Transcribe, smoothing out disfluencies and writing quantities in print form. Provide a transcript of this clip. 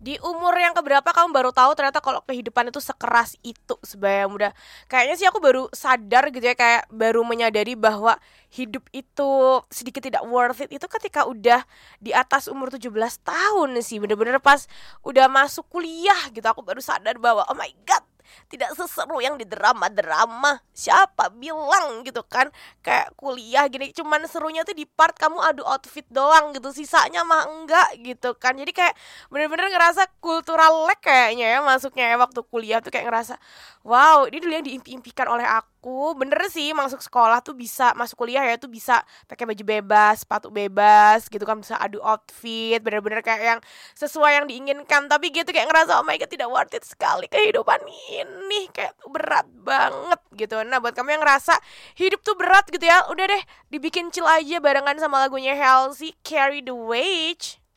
Di umur yang keberapa kamu baru tahu ternyata kalau kehidupan itu sekeras itu sebagai muda? Kayaknya sih aku baru sadar gitu ya, kayak baru menyadari bahwa hidup itu sedikit tidak worth it itu ketika udah di atas umur 17 tahun sih. Bener-bener pas udah masuk kuliah gitu aku baru sadar bahwa oh my god, tidak seseru yang di drama-drama. Siapa bilang gitu kan, kayak kuliah gini cuman serunya tuh di part kamu adu outfit doang gitu, sisanya mah enggak gitu kan. Jadi kayak bener-bener ngerasa cultural lag kayaknya ya masuknya ya waktu kuliah tuh, kayak ngerasa wow, ini dulu yang diimpi-impikan oleh aku. Bener sih masuk sekolah tuh bisa, masuk kuliah ya tuh bisa pakai baju bebas, sepatu bebas gitu kan, bisa adu outfit, bener-bener kayak yang sesuai yang diinginkan. Tapi gitu kayak ngerasa oh my god, tidak worth it sekali kehidupan ini, kayak berat banget gitu. Nah buat kamu yang ngerasa hidup tuh berat gitu ya, udah deh dibikin chill aja barengan sama lagunya Halsey, Carry the Weight.